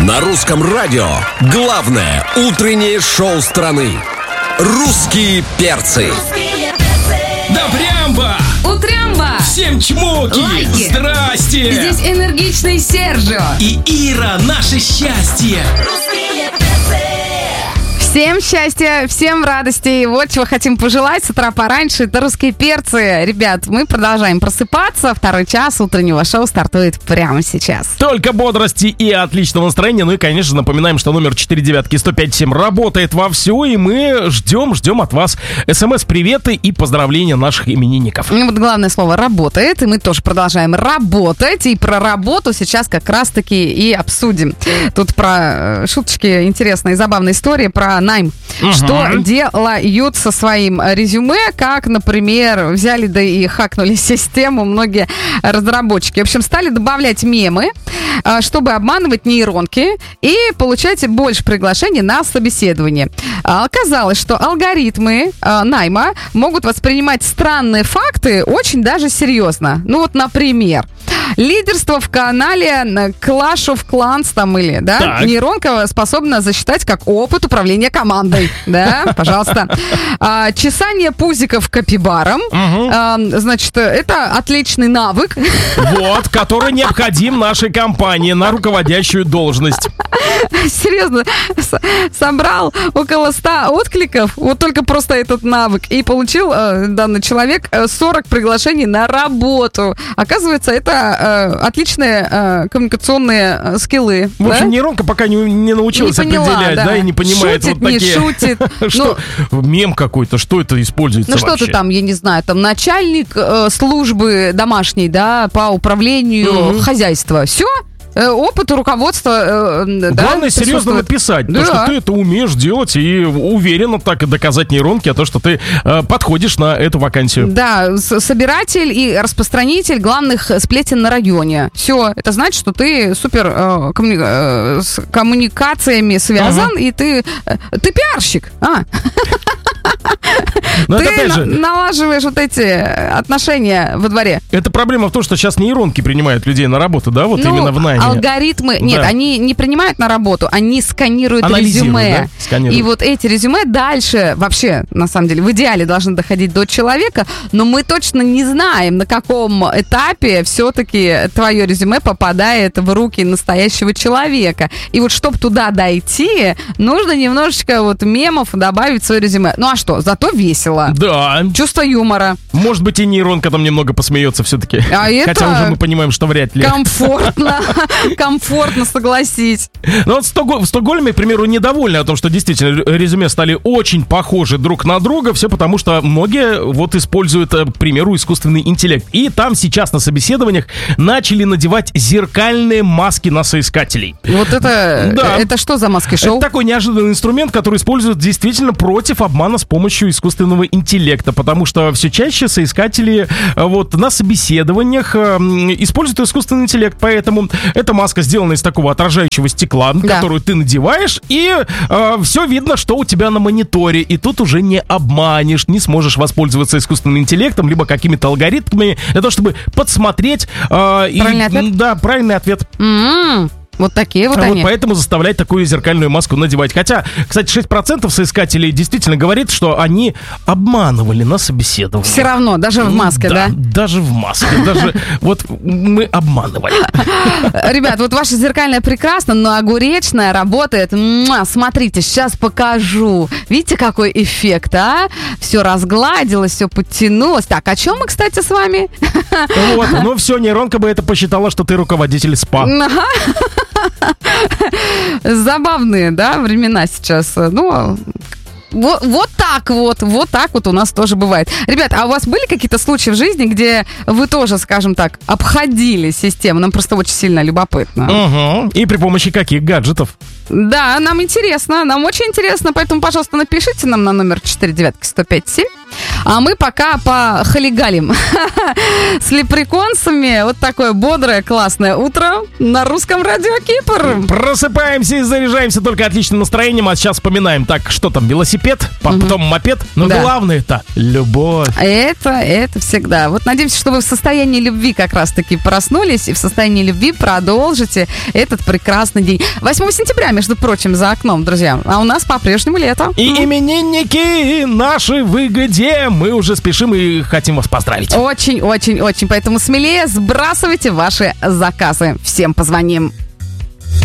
На русском радио главное утреннее шоу страны. «Русские перцы». Да прямба! Утрямба! Всем чмоки! Лайки! Здрасте! Здесь энергичный Сержио. И Ира, наше счастье! Всем счастья, всем радости. И вот чего хотим пожелать с утра пораньше. Это «Русские перцы». Ребят, мы продолжаем просыпаться. Второй час утреннего шоу стартует прямо сейчас. Только бодрости и отличного настроения. Ну и, конечно, напоминаем, что номер 495-1057 работает вовсю. И мы ждем от вас СМС-приветы и поздравления наших именинников. Ну вот главное слово «работает». И мы тоже продолжаем работать. И про работу сейчас как раз-таки и обсудим. Тут про шуточки, интересные, забавные истории про найм. Что делают со своим резюме, как, например, взяли да и хакнули систему многие разработчики. В общем, стали добавлять мемы, чтобы обманывать нейронки и получать больше приглашений на собеседование. Оказалось, что алгоритмы найма могут воспринимать странные факты очень даже серьезно. Ну вот, например, лидерство в канале Clash of Clans там или, да, так. Нейронка способна засчитать как опыт управления командой, да, пожалуйста. Чесание пузиков капибаром, значит, это отличный навык. Вот, который необходим нашей компании на руководящую должность. Серьезно, собрал около 100 откликов, вот только просто этот навык, и получил данный человек 40 приглашений на работу. Оказывается, это отличные коммуникационные скиллы. В общем, нейронка пока не научилась определять, да, и не понимает шутит, вот такие... не шутит. Что? Мем какой-то, что это используется вообще? Ну, что-то там, я не знаю, там начальник службы домашней, да, по управлению хозяйства. Все? Опыт руководства. Главное, серьезно написать, то, что ты это умеешь делать, и уверенно так доказать нейронке, то, что ты подходишь на эту вакансию. Да, собиратель и распространитель главных сплетен на районе. Все, это значит, что ты супер с коммуникациями связан, и ты пиарщик. Но ты налаживаешь вот эти отношения во дворе. Это проблема в том, что сейчас нейронки принимают людей на работу, да, вот именно в найме. Алгоритмы, нет, они не принимают на работу, они сканируют резюме. Да? Сканируют. И вот эти резюме дальше вообще, на самом деле, в идеале должны доходить до человека, но мы точно не знаем, на каком этапе все-таки твое резюме попадает в руки настоящего человека. И вот чтобы туда дойти, нужно немножечко вот мемов добавить в свое резюме. Ну а что, зато весело. Да. Чувство юмора. Может быть, и нейронка там немного посмеется все-таки. Хотя уже мы понимаем, что вряд ли. Комфортно, согласись. Ну вот в Стокгольме, к примеру, недовольны о том, что действительно резюме стали очень похожи друг на друга. Все потому, что многие вот используют, к примеру, искусственный интеллект. И там сейчас на собеседованиях начали надевать зеркальные маски на соискателей. Вот это что за маски-шоу? Это такой неожиданный инструмент, который используют действительно против обмана с помощью искусственного интеллекта, потому что все чаще соискатели вот на собеседованиях используют искусственный интеллект, поэтому эта маска сделана из такого отражающего стекла, которую ты надеваешь, и все видно, что у тебя на мониторе, и тут уже не обманешь, не сможешь воспользоваться искусственным интеллектом, либо какими-то алгоритмами для того, чтобы подсмотреть правильный ответ? Да, правильный ответ. Вот такие вот они. Поэтому заставлять такую зеркальную маску надевать. Хотя, кстати, 6% соискателей действительно говорит, что они обманывали на собеседовании. Все равно, даже в маске, да? Даже в маске. Даже вот мы обманывали. Ребят, вот ваша зеркальная прекрасна, но огуречная работает. Смотрите, сейчас покажу. Видите, какой эффект, а? Все разгладилось, все подтянулось. Так, о чем мы, кстати, с вами? Вот, ну все, нейронка бы это посчитала, что ты руководитель СПА. Забавные, да, времена сейчас. Ну, вот так вот у нас тоже бывает. Ребят, а у вас были какие-то случаи в жизни, где вы тоже, скажем так, обходили систему? Нам просто очень сильно любопытно. И при помощи каких гаджетов? Да, нам интересно, нам очень интересно, поэтому, пожалуйста, напишите нам на номер 495-1057. А мы пока похалигалим с лепреконцами. Вот такое бодрое, классное утро на русском радио Кипр. Просыпаемся и заряжаемся только отличным настроением. А сейчас вспоминаем. Так, что там, велосипед, потом мопед. Но главное-то любовь. Это всегда. Вот надеемся, что вы в состоянии любви как раз-таки проснулись и в состоянии любви продолжите этот прекрасный день. 8 сентября, между прочим, за окном, друзья. А у нас по-прежнему лето. И именинники наши вы где? Мы уже спешим и хотим вас поздравить. Очень. Поэтому смелее сбрасывайте ваши заказы. Всем позвоним.